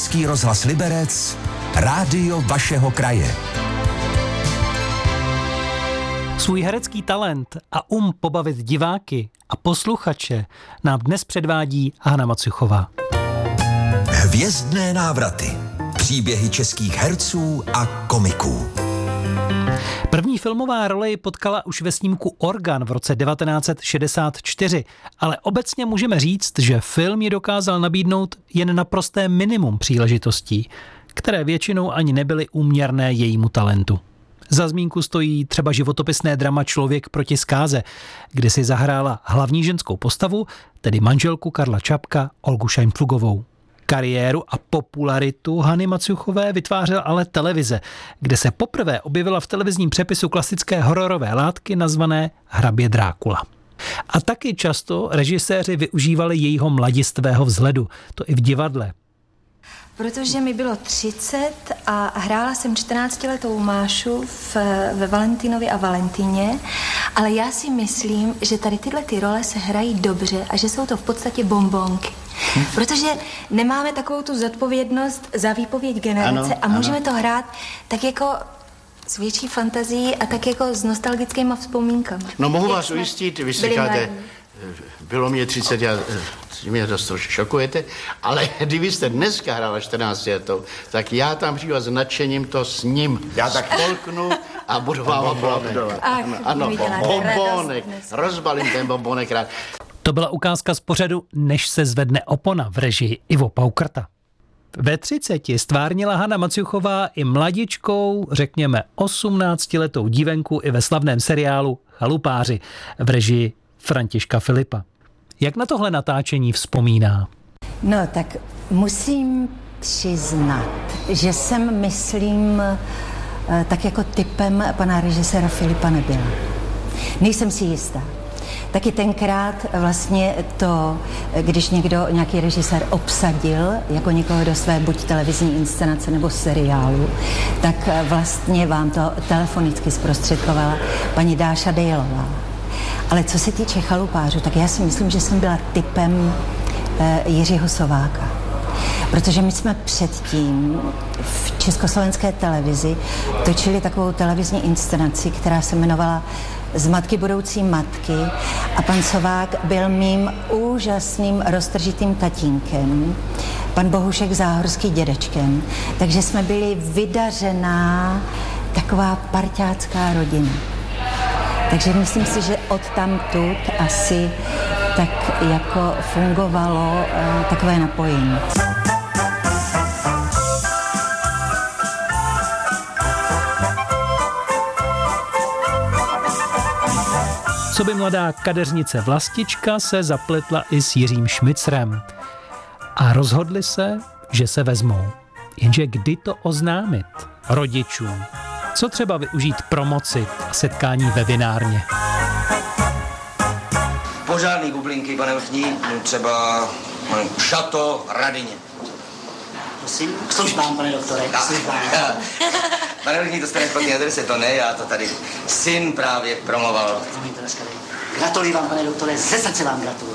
Český rozhlas Liberec, rádio vašeho kraje. Svůj herecký talent a pobavit diváky a posluchače nám dnes předvádí Hana Macuchová. Hvězdné návraty. Příběhy českých herců a komiků. První filmová role ji potkala už ve snímku Organ v roce 1964, ale obecně můžeme říct, že film ji dokázal nabídnout jen naprosté minimum příležitostí, které většinou ani nebyly úměrné jejímu talentu. Za zmínku stojí třeba životopisné drama Člověk proti zkáze, kde si zahrála hlavní ženskou postavu, tedy manželku Karla Čapka, Olgu Šajnpflugovou. Kariéru a popularitu Hany Macuchové vytvářela ale televize, kde se poprvé objevila v televizním přepisu klasické hororové látky nazvané Hrabě Drákula. A taky často režiséři využívali jejího mladistvého vzhledu, to i v divadle. Protože mi bylo 30 a hrála jsem 14letou Mášu ve Valentinovi a Valentíně, ale já si myslím, že tady tyhle ty role se hrají dobře a že jsou to v podstatě bonbonky. Protože nemáme takovou tu zodpovědnost za výpověď generace a můžeme to hrát tak jako s větší fantazií a tak jako s nostalgickými vzpomínkami. No mohu vás ujistit, vy si říkáte, bylo mě 30, mě to trošku šokujete, ale kdybyste dneska hrála 14 letou, tak já tam přijdu a s nadšením to s ním. Já tak polknu a budu vám aplaudovat. Ano, bombonek, rozbalím ten bombonek rád. To byla ukázka z pořadu Než se zvedne opona v režii Ivo Paukrta. Ve 30 stvárnila Hana Macuchová i mladičkou, řekněme 18letou dívenku i ve slavném seriálu Chalupáři v režii Františka Filipa. Jak na tohle natáčení vzpomíná? No tak musím přiznat, že jsem, myslím, tak jako typem pana režiséra Filipa nebyla. Nejsem si jistá. Taky tenkrát vlastně to, když nějaký režisér obsadil jako někoho do své buď televizní inscenace nebo seriálu, tak vlastně vám to telefonicky zprostředkovala paní Dáša Dejlová. Ale co se týče Chalupářů, tak já si myslím, že jsem byla typem Jiřího Sováka. Protože my jsme předtím v československé televizi točili takovou televizní inscenaci, která se jmenovala Z matky budoucí matky a pan Sovák byl mým úžasným roztržitým tatínkem, pan Bohušek Záhorský dědečkem, takže jsme byli vydařená taková parťácká rodina. Takže myslím si, že odtamtud asi tak jako fungovalo takové napojení. Coby mladá kadeřnice Vlastička se zapletla i s Jiřím Šmicrem. A rozhodli se, že se vezmou. Jenže kdy to oznámit rodičům? Co třeba využít promoci a setkání ve vinárně? Pořádný bublinky, pane vrchní, třeba Šato Radině. Prosím, k službám, pane doktore, k službám. Pane vrchní, to jste nešpatný adrese, to ne, já to tady syn právě promoval. Gratuluji vám, pane doktore, ze srdce vám gratuluji.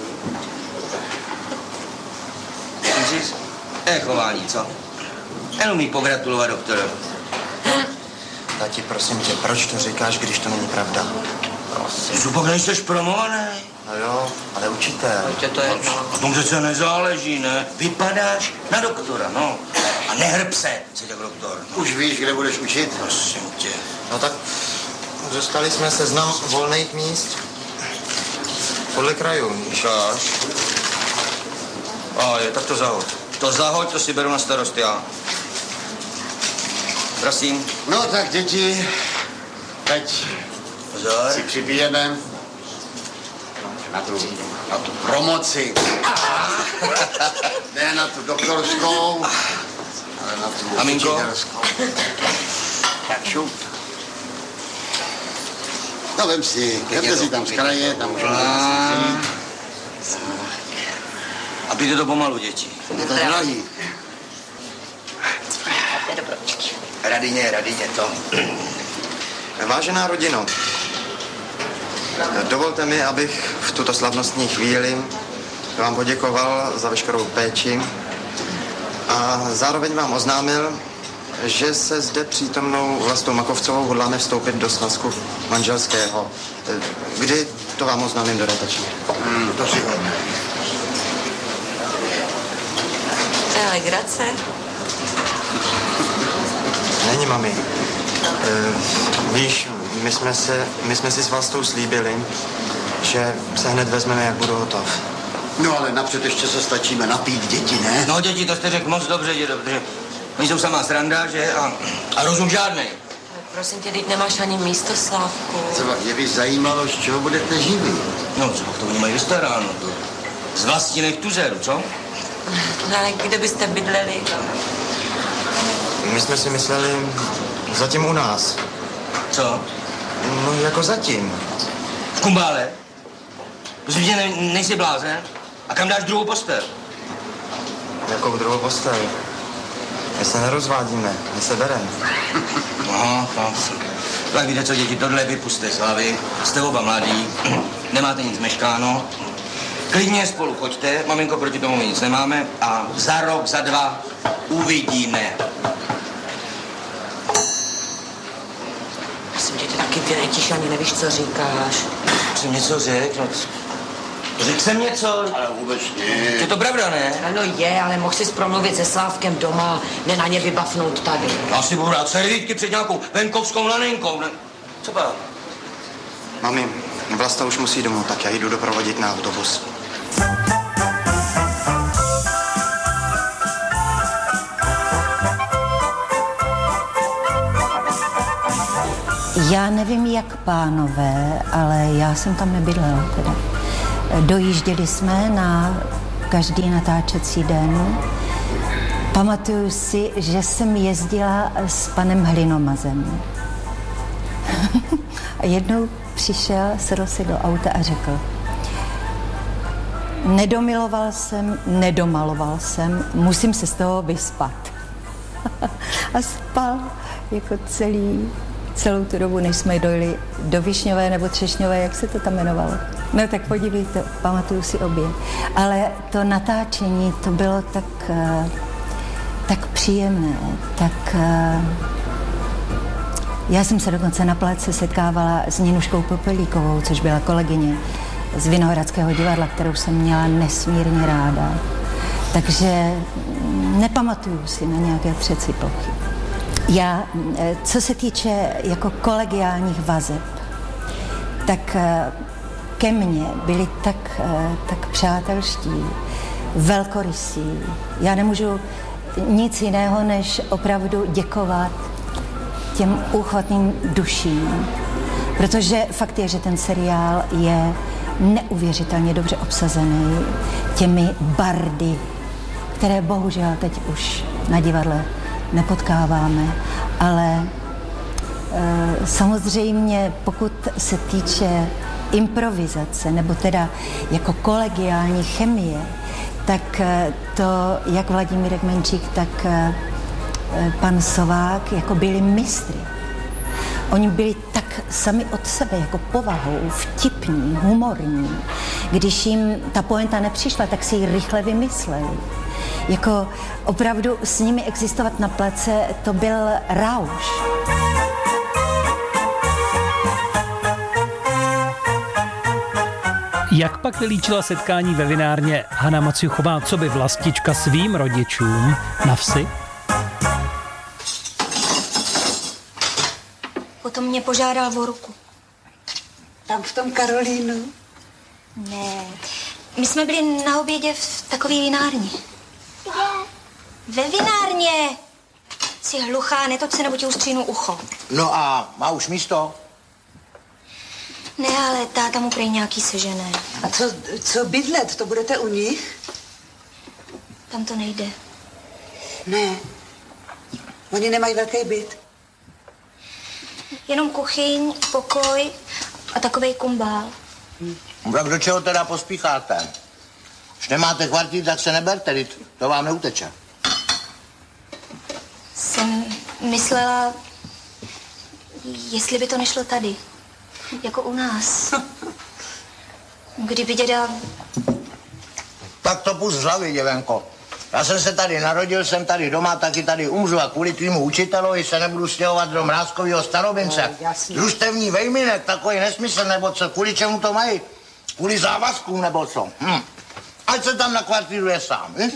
Můžeš? Chování, co? Neumí pogratulovat doktor. Tati, prosím tě, proč to říkáš, když to není pravda? Prosím. Zupak nejseš promovaný? No jo, ale učitel. To je na tom přece nezáleží, ne? Vypadáš na doktora, no. A nehrb se, jsi tak doktor. No. Už víš, kde budeš učit? Prosím tě. No tak dostali jsme seznam volných míst podle krajů. Ukáž. Tak to zahoď. To zahoď, to si beru na starost já. Prosím. No tak děti, teď Pozor. si připijeme na tu promoci. Ne na tu doktorskou, ale na tu učitelskou. Tak šup. No vem si tam z kraje, tam můžeme zase. A pijte to pomalu, děti. Je to drahý. Radině, to. Vážená rodino, dovolte mi, abych v tuto slavnostní chvíli vám poděkoval za veškerou péči A zároveň vám oznámil, že se zde přítomnou Vlastou Makovcovou hodláme vstoupit do svazku manželského. Kdy to vám oznámím dodatečně? To si hodně. To je legrace. Není, mami. Víš, my jsme si s Vlastou slíbili, že se hned vezmeme, jak budu hotov. No ale napřed ještě se stačíme napít, děti, ne? No děti, to jste řekl moc dobře, dědo, protože oni jsou samá sranda, že? A rozum žádnej. Prosím tě, teď nemáš ani místo, Slávku. Třeba mě by zajímalo, z čeho budete živí. No, co to oni mají vystaráno, to. Z Vlastinek tuzeru, co? No ale kde byste bydleli? My jsme si mysleli zatím u nás. Co? No jako zatím. V Kumbále? Prosím tě, nejsi blázen? A kam dáš druhou postel? Jakou druhou postel? My se nerozvádíme, my se bereme. Aha, tak víte co, děti, tohle vypuste z hlavy. Jste oba mladí, nemáte nic meškáno. Klidně spolu choďte, maminko, proti tomu nic nemáme a za rok, za 2 uvidíme. Prosím tě, ty taky vyletíš, ani nevíš, co říkáš. Jsem něco řekl, no, řekl jsem něco? Ale vůbec ne. Je to pravda, ne? No je, ale mohl jsi promluvit se Slávkem doma, ne na ně vybafnout tady. Já si budu rád servítky před nějakou venkovskou laninkou, ne? Co pak? Mami, Vlasta už musí domů, tak já jdu doprovodit na autobus. Já nevím, jak pánové, ale já jsem tam nebydlela teda. Dojížděli jsme na každý natáčecí den. Pamatuju si, že jsem jezdila s panem Hlinomazem. A jednou přišel, sedl si do auta a řekl: nedomiloval jsem, nedomaloval jsem, musím se z toho vyspat. A spal jako celou tu dobu, než jsme dojeli do Višňové nebo Třešňové, jak se to tam jmenovalo. No tak podívejte, pamatuju si obě. Ale to natáčení, to bylo tak příjemné, tak... Já jsem se dokonce na pláci setkávala s Ninuškou Popelíkovou, což byla kolegyně z Vinohradského divadla, kterou jsem měla nesmírně ráda. Takže nepamatuju si na nějaké třecí plochy. Já, co se týče jako kolegiálních vazeb, tak ke mně byli tak přátelští, velkorysí. Já nemůžu nic jiného, než opravdu děkovat těm úchvatným duším, protože fakt je, že ten seriál je neuvěřitelně dobře obsazený těmi bardy, které bohužel teď už na divadle nepotkáváme, ale samozřejmě pokud se týče improvizace, nebo teda jako kolegiální chemie, tak to jak Vladimírek Menčík, tak pan Sovák jako byli mistry. Oni byli tak sami od sebe, jako povahou, vtipní, humorní. Když jim ta pointa nepřišla, tak si ji rychle vymysleli. Jako opravdu s nimi existovat na place, to byl rauš. Jak pak vylíčila setkání ve vinárně Hana Maciuchová, co by Vlastička svým rodičům na vsi? Potom mě požádal o ruku. Tam v tom Karolínu? Ne, my jsme byli na obědě v takové vinárně. Ve vinárně! Jsi hluchá, netoč se, nebo ti ustříhnu ucho. No a má už místo? Ne, ale táta mu prej nějaký sežené. A co bydlet, to budete u nich? Tam to nejde. Ne, oni nemají velký byt. Jenom kuchyň, pokoj a takovej kumbál. Tak do čeho teda pospícháte? Když nemáte kvartír, tak se neberte, to vám neuteče. Jsem myslela, jestli by to nešlo tady, jako u nás. Kdyby děda... Tak to pust z hlavy, děvenko. Já jsem se tady narodil, jsem tady doma, taky tady umřu a kvůli tvýmu učitelovi se nebudu stěhovat do Mrázkovýho Starobince. Družstevní vejminek, takový nesmysl, nebo co, kvůli čemu to mají? Kvůli závazkům, nebo co? Ať se tam nakvartíruje sám, víš?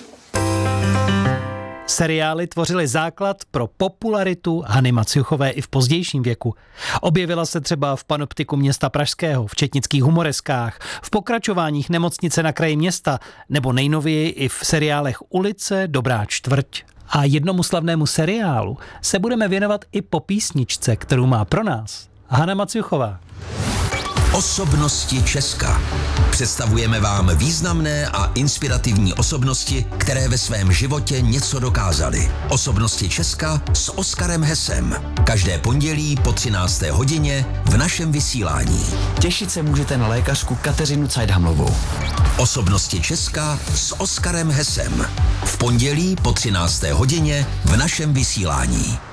Seriály tvořily základ pro popularitu Hany Maciuchové i v pozdějším věku. Objevila se třeba v Panoptiku města pražského, v četnických humoreskách, v pokračováních Nemocnice na kraji města nebo nejnověji i v seriálech Ulice, Dobrá čtvrť. A jednomu slavnému seriálu se budeme věnovat i po písničce, kterou má pro nás Hana Maciuchová. Osobnosti Česka. Představujeme vám významné a inspirativní osobnosti, které ve svém životě něco dokázaly. Osobnosti Česka s Oskarem Hesem. Každé pondělí po 13. hodině v našem vysílání. Těšit se můžete na lékařku Kateřinu Cajdhamlovou. Osobnosti Česka s Oskarem Hesem. V pondělí po 13. hodině v našem vysílání.